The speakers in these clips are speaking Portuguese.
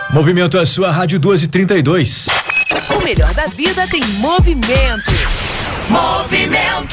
Movimento é a sua Rádio 2h32. O melhor da vida tem movimento. Movimento.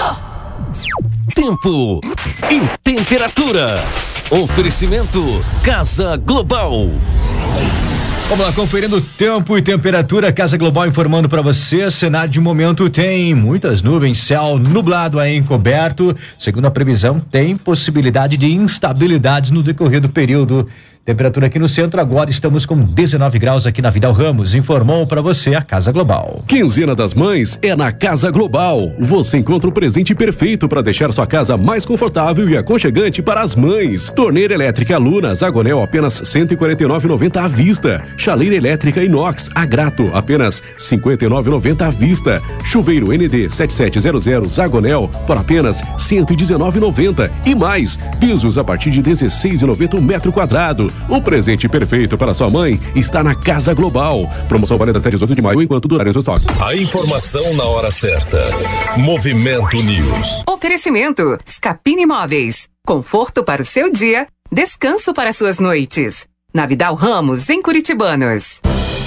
Tempo e temperatura. Oferecimento Casa Global. Vamos lá, conferindo tempo e temperatura. Casa Global informando para você. Cenário de momento tem muitas nuvens, céu nublado aí encoberto. Segundo a previsão, tem possibilidade de instabilidades no decorrer do período. Temperatura aqui no centro, agora estamos com 19 graus aqui na Vidal Ramos. Informou para você a Casa Global. Quinzena das Mães é na Casa Global. Você encontra o presente perfeito para deixar sua casa mais confortável e aconchegante para as mães. Torneira elétrica Luna Zagonel apenas R$ 149,90 à vista. Chaleira elétrica inox Agrato apenas R$ 59,90 à vista. Chuveiro ND 7700 Zagonel por apenas R$ 119,90 e mais. Pisos a partir de R$ 16,90 metro quadrado. O presente perfeito para sua mãe está na Casa Global. Promoção válida até 18 de maio enquanto durarem os estoques. A informação na hora certa. Movimento News. Oferecimento Scapini Imóveis. Conforto para o seu dia, descanso para suas noites. Na Vidal Ramos, em Curitibanos.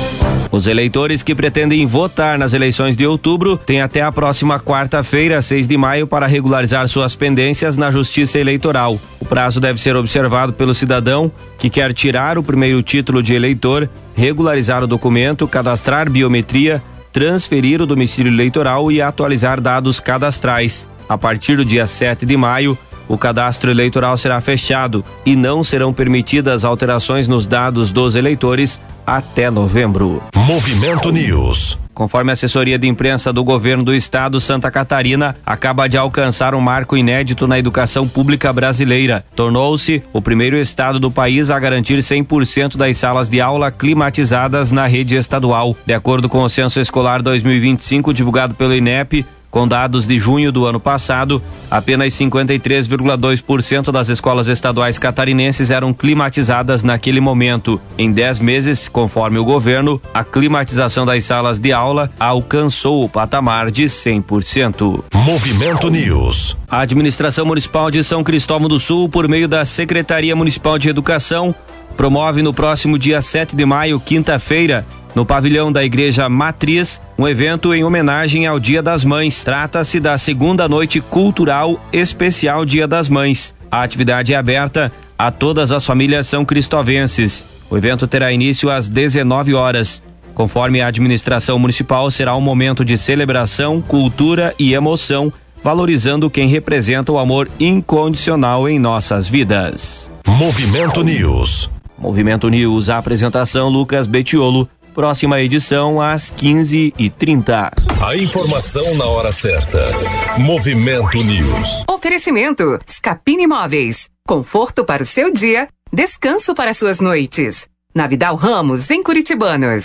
Os eleitores que pretendem votar nas eleições de outubro têm até a próxima quarta-feira, 6 de maio, para regularizar suas pendências na Justiça Eleitoral. O prazo deve ser observado pelo cidadão que quer tirar o primeiro título de eleitor, regularizar o documento, cadastrar biometria, transferir o domicílio eleitoral e atualizar dados cadastrais. A partir do dia 7 de maio, o cadastro eleitoral será fechado e não serão permitidas alterações nos dados dos eleitores até novembro. Movimento News. Conforme a assessoria de imprensa do governo do estado, Santa Catarina acaba de alcançar um marco inédito na educação pública brasileira. Tornou-se o primeiro estado do país a garantir 100% das salas de aula climatizadas na rede estadual. De acordo com o Censo Escolar 2025, divulgado pelo INEP, com dados de junho do ano passado, apenas 53,2% das escolas estaduais catarinenses eram climatizadas naquele momento. Em 10 meses, conforme o governo, a climatização das salas de aula alcançou o patamar de 100%. Movimento News. A administração municipal de São Cristóvão do Sul, por meio da Secretaria Municipal de Educação, promove no próximo dia 7 de maio, quinta-feira, no pavilhão da Igreja Matriz, um evento em homenagem ao Dia das Mães. Trata-se da segunda noite cultural especial Dia das Mães. A atividade é aberta a todas as famílias são cristovenses. O evento terá início às 19 horas. Conforme a administração municipal, será um momento de celebração, cultura e emoção, valorizando quem representa o amor incondicional em nossas vidas. Movimento News. Movimento News, a apresentação Lucas Betiolo. Próxima edição às 15h30. A informação na hora certa. Movimento News. Oferecimento Scapini Imóveis. Conforto para o seu dia, descanso para suas noites. Na Vidal Ramos, em Curitibanos.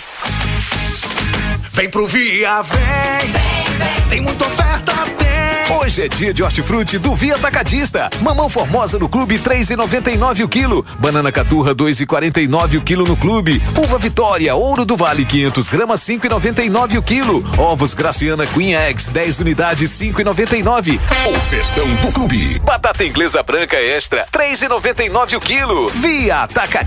Vem pro Via, vem. Tem muita oferta, tem. Hoje é dia de hortifruti do Via Atacadista. Mamão Formosa no Clube, R$3,99 o quilo. Banana Caturra, R$2,49 o quilo no Clube. Uva Vitória, Ouro do Vale, 500 gramas, R$5,99 o quilo. Ovos Graciana Queen Eggs, 10 unidades, R$5,99. O festão do Clube. Batata Inglesa Branca Extra, R$3,99 o quilo. Via Atacadista.